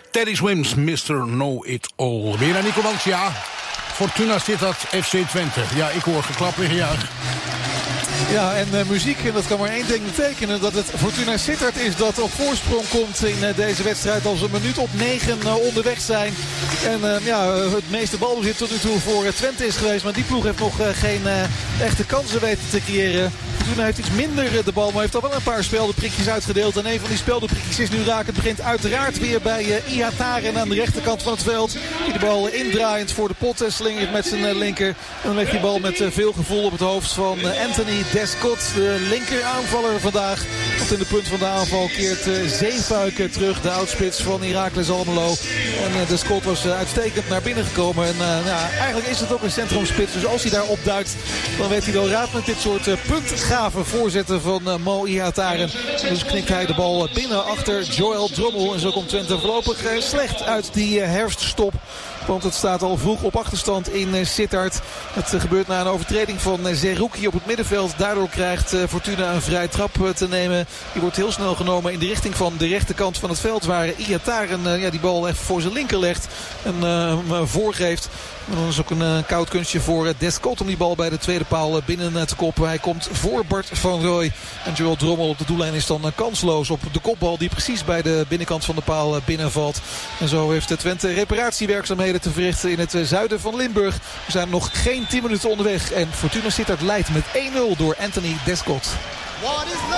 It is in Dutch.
Teddy Swims, Mr. Know It All. Weer naar Nico Langs, ja. Fortuna Sittard, FC Twente. Ja, ik hoor geklap en gejuich. Ja, en muziek, en dat kan maar één ding betekenen. Dat het Fortuna Sittard is dat op voorsprong komt in deze wedstrijd. Als we een minuut op 9 onderweg zijn. En het meeste balbezit tot nu toe voor Twente is geweest. Maar die ploeg heeft nog geen echte kansen weten te creëren. Fortuna heeft iets minder de bal, maar heeft al wel een paar speldenprikjes uitgedeeld. En een van die speldenprikjes is nu raak. Het begint uiteraard weer bij Ihataren aan de rechterkant van het veld. Die de bal indraaiend voor de pot slingert met zijn linker. En dan legt die bal met veel gevoel op het hoofd van Anthony Descott. De linker aanvaller vandaag. Want in de punt van de aanval keert Zeefuik terug. De oudspits van Heracles Almelo. En Descott was uitstekend naar binnen gekomen. En eigenlijk is het ook een centrumspits. Dus als hij daar opduikt, dan weet hij wel raad met dit soort puntgave voorzetten van Mo Ihataren. Dus knikt hij de bal binnen achter Joël Drommel. En zo komt Twente voorlopig slecht uit die herfststop. Want het staat al vroeg op achterstand in Sittard. Het gebeurt na een overtreding van Zerouki op het middenveld. Daardoor krijgt Fortuna een vrije trap te nemen. Die wordt heel snel genomen in de richting van de rechterkant van het veld. Waar Ihataren die bal even voor zijn linker legt. En hem voorgeeft. En dan is ook een koud kunstje voor Descott om die bal bij de tweede paal binnen te koppen. Hij komt voor Bart van Rooij. En Joël Drommel op de doellijn is dan kansloos op de kopbal die precies bij de binnenkant van de paal binnenvalt. En zo heeft Twente reparatiewerkzaamheden te verrichten in het zuiden van Limburg. We zijn nog geen 10 minuten onderweg. En Fortuna Sittard leidt met 1-0 door Anthony Descott. What is love?